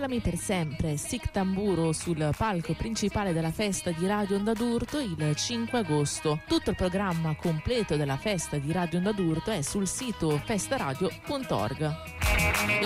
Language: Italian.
Ballami per sempre, Sic Tamburo sul palco principale della festa di Radio Onda d'Urto il 5 agosto. Tutto il programma completo della festa di Radio Onda d'Urto è sul sito festaradio.org.